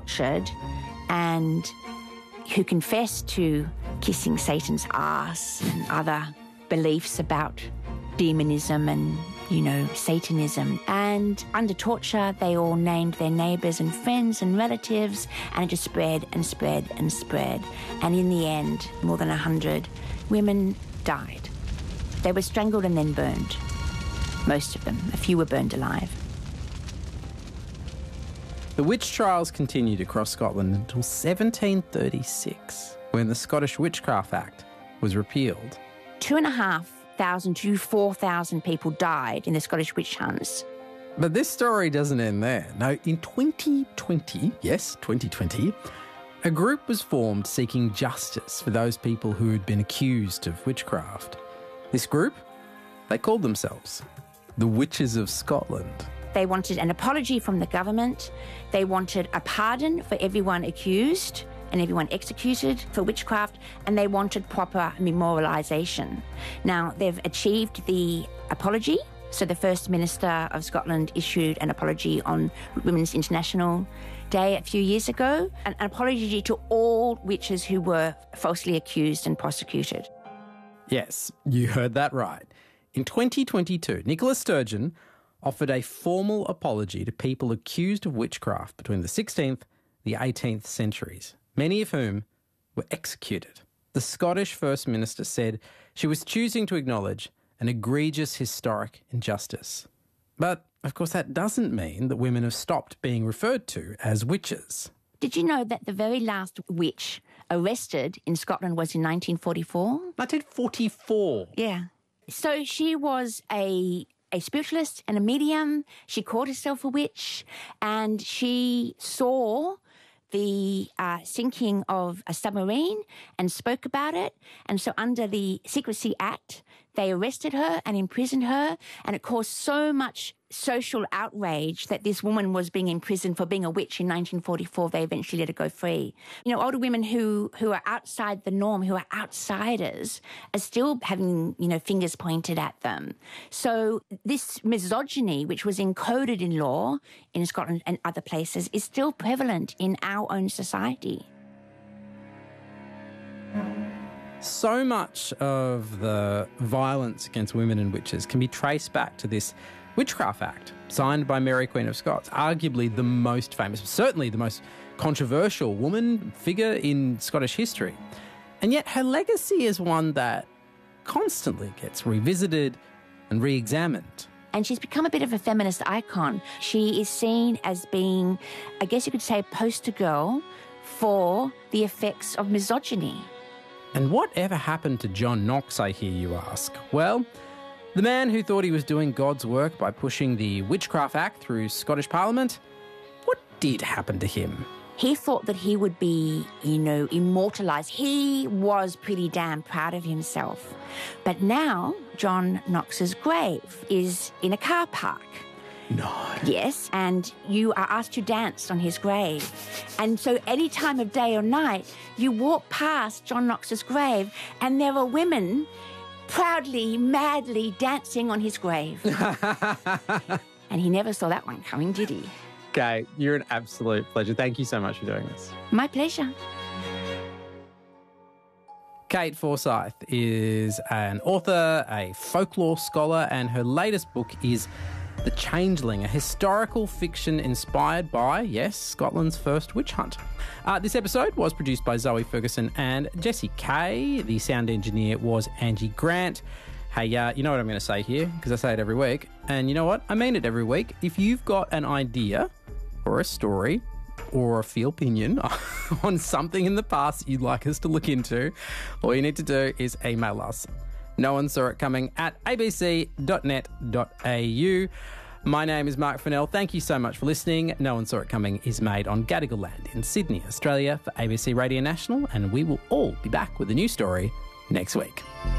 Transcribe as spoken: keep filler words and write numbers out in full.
tortured and who confessed to kissing Satan's ass and other beliefs about demonism and, you know, Satanism. And under torture, they all named their neighbours and friends and relatives, and it just spread and spread and spread. And in the end, more than a hundred women died. They were strangled and then burned. Most of them. A few were burned alive. The witch trials continued across Scotland until seventeen thirty-six, when the Scottish Witchcraft Act was repealed. Two and a half thousand to four thousand people died in the Scottish witch hunts. But this story doesn't end there. No, in twenty twenty, yes, twenty twenty, a group was formed seeking justice for those people who had been accused of witchcraft. This group, they called themselves the Witches of Scotland. They wanted an apology from the government. They wanted a pardon for everyone accused and everyone executed for witchcraft, and they wanted proper memorialisation. Now, they've achieved the apology. So the First Minister of Scotland issued an apology on Women's International Day a few years ago, an apology to all witches who were falsely accused and prosecuted. Yes, you heard that right. In twenty twenty-two, Nicola Sturgeon offered a formal apology to people accused of witchcraft between the sixteenth and the eighteenth centuries, many of whom were executed. The Scottish First Minister said she was choosing to acknowledge an egregious historic injustice. But, of course, that doesn't mean that women have stopped being referred to as witches. Did you know that the very last witch arrested in Scotland was in nineteen forty-four? nineteen forty-four? Yeah. So she was a... a spiritualist and a medium. She called herself a witch, and she saw the uh, sinking of a submarine and spoke about it. And so under the Secrecy Act, they arrested her and imprisoned her, and it caused so much social outrage that this woman was being imprisoned for being a witch in nineteen forty-four. They eventually let her go free. You know, older women who, who are outside the norm, who are outsiders, are still having, you know, fingers pointed at them. So this misogyny, which was encoded in law in Scotland and other places, is still prevalent in our own society. So much of the violence against women and witches can be traced back to this Witchcraft Act, signed by Mary Queen of Scots, arguably the most famous, certainly the most controversial woman figure in Scottish history. And yet her legacy is one that constantly gets revisited and re-examined. And she's become a bit of a feminist icon. She is seen as being, I guess you could say, a poster girl for the effects of misogyny. And whatever happened to John Knox, I hear you ask? Well, the man who thought he was doing God's work by pushing the Witchcraft Act through Scottish Parliament, what did happen to him? He thought that he would be, you know, immortalised. He was pretty damn proud of himself. But now, John Knox's grave is in a car park. No. Yes, and you are asked to dance on his grave. And so any time of day or night, you walk past John Knox's grave and there are women proudly, madly dancing on his grave. And he never saw that one coming, did he? Okay, you're an absolute pleasure. Thank you so much for doing this. My pleasure. Kate Forsyth is an author, a folklore scholar, and her latest book is The Changeling, a historical fiction inspired by, yes, Scotland's first witch hunt. Uh, this episode was produced by Zoe Ferguson and Jessie Kay. The sound engineer was Angie Grant. Hey, uh, you know what I'm going to say here, because I say it every week. And you know what? I mean it every week. If you've got an idea or a story or a feel opinion on something in the past that you'd like us to look into, all you need to do is email us. No one saw it coming at a b c dot net dot a u. My name is Mark Fennell. Thank you so much for listening. No One Saw It Coming is made on Gadigal land in Sydney, Australia for A B C Radio National, and we will all be back with a new story next week.